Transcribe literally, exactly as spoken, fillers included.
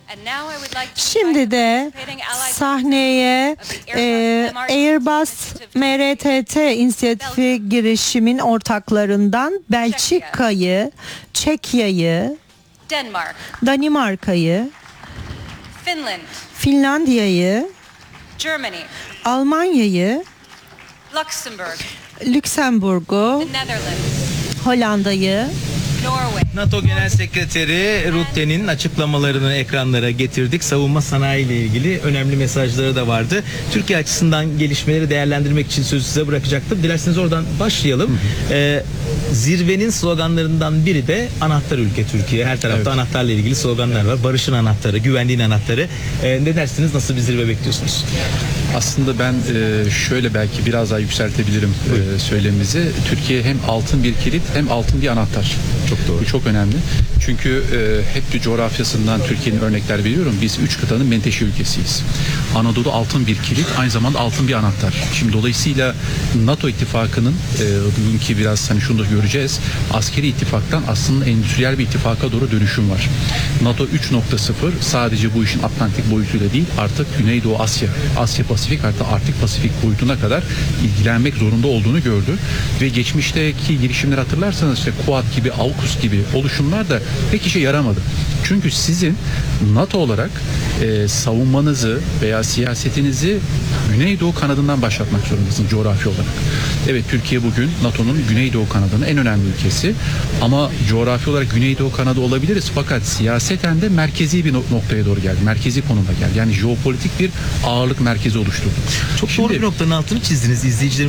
Şimdi de sahneye e, Airbus M R T T inisiyatifi girişimin ortaklarından Belçika'yı, Çekya'yı, Denmark, Danimarka'yı, Finland, Finlandiya'yı, Germany, Almanya'yı, Luxembourg, Lüksemburg'u, the Netherlands, Hollanda'yı, Norway. NATO Genel Sekreteri Rutte'nin açıklamalarını ekranlara getirdik. Savunma sanayi ile ilgili önemli mesajları da vardı. Türkiye açısından gelişmeleri değerlendirmek için sözü size bırakacaktım. Dilerseniz oradan başlayalım. Ee, zirvenin sloganlarından biri de anahtar ülke Türkiye. Her tarafta evet. Anahtarla ilgili sloganlar var. Barışın anahtarı, güvenliğin anahtarı. Ee, ne dersiniz? Nasıl bir zirve bekliyorsunuz? Aslında ben e, şöyle belki biraz daha yükseltebilirim e, söylemimizi. Türkiye hem altın bir kilit hem altın bir anahtar. Çok doğru. Bu çok önemli. Çünkü e, hep bir coğrafyasından Türkiye'nin örnekler veriyorum. Biz üç kıtanın menteşe ülkesiyiz. Anadolu altın bir kilit, aynı zamanda altın bir anahtar. Şimdi dolayısıyla NATO ittifakının e, bugünkü biraz hani şunu da göreceğiz. Askeri ittifaktan aslında endüstriyel bir ittifaka doğru dönüşüm var. NATO üç nokta sıfır sadece bu işin Atlantik boyutuyla değil, artık Güneydoğu Asya, Asya Pasifik hatta Arktik Pasifik boyutuna kadar ilgilenmek zorunda olduğunu gördü. Ve geçmişteki girişimler hatırlarsanız işte Quad gibi, AUKUS gibi oluşumlar da pek işe yaramadı. Çünkü sizin NATO olarak e, savunmanızı veya siyasetinizi Güneydoğu kanadından başlatmak zorundasınız coğrafi olarak. Evet, Türkiye bugün NATO'nun Güneydoğu kanadının en önemli ülkesi. Ama coğrafi olarak Güneydoğu kanadı olabiliriz. Fakat siyaseten de merkezi bir noktaya doğru geldi. Merkezi konuma geldi. Yani jeopolitik bir ağırlık merkezi oluşturdu. Çok Şimdi, doğru bir noktanın altını çizdiniz. İzleyicilerim